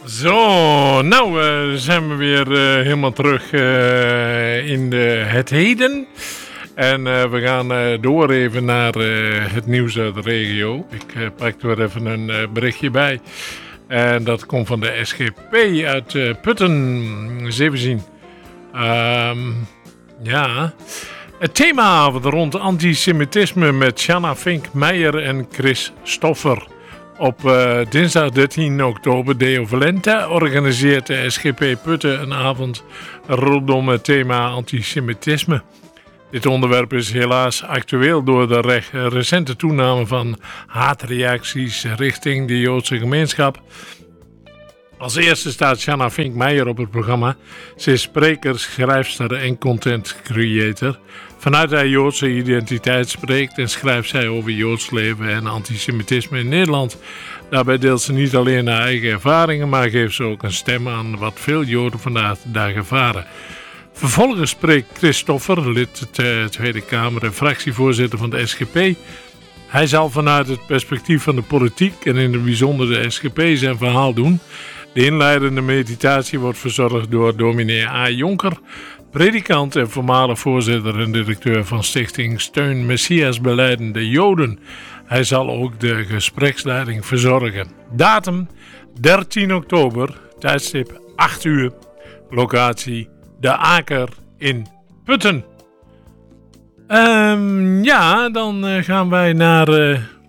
Zo, nou zijn we weer helemaal terug in het heden. En we gaan door even naar het nieuws uit de regio. Ik pak er weer even een berichtje bij. En dat komt van de SGP uit Putten. Eens even zien. Ja. Het themaavond rond antisemitisme met Shanna Vink-Meijer en Chris Stoffer. Op dinsdag 13 oktober, Deo Valenta, organiseert de SGP Putten een avond rondom het thema antisemitisme. Dit onderwerp is helaas actueel door de recente toename van haatreacties richting de Joodse gemeenschap. Als eerste staat Shanna Vink-Meijer op het programma. Ze is spreker, schrijfster en content creator. Vanuit haar Joodse identiteit spreekt en schrijft zij over Joods leven en antisemitisme in Nederland. Daarbij deelt ze niet alleen haar eigen ervaringen, maar geeft ze ook een stem aan wat veel Joden vandaag de dag ervaren. Vervolgens spreekt Chris Stoffer, lid Tweede Kamer en fractievoorzitter van de SGP. Hij zal vanuit het perspectief van de politiek en in het bijzonder de SGP zijn verhaal doen. De inleidende meditatie wordt verzorgd door dominee A. Jonker, predikant en voormalig voorzitter en directeur van stichting Steun Messias Belijdende Joden. Hij zal ook de gespreksleiding verzorgen. Datum 13 oktober, tijdstip 8 uur, locatie De Aker in Putten. Ja, dan gaan wij naar